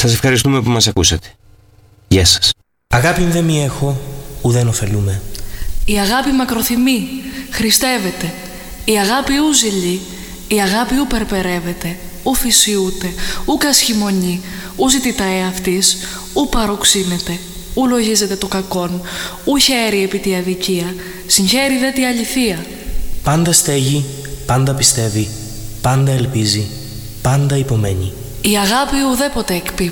Σας ευχαριστούμε που μας ακούσατε. Γεια σας. Αγάπη δε μη έχω, ουδέν ωφελούμε. Η αγάπη μακροθυμεί, χριστεύεται. Η αγάπη ου ζηλεί, η αγάπη ου περπερεύεται. Ου φυσιούται, ου κασχημονεί, ου ζητητά εαυτής, ου παροξύνεται. Ου λογίζεται το κακόν, ου χαίρει επί τη αδικία, συγχαίρει δε τη αληθεία. Πάντα στέγει, πάντα πιστεύει, πάντα ελπίζει, πάντα υπομένει. Η αγάπη ουδέποτε εκπίπτει.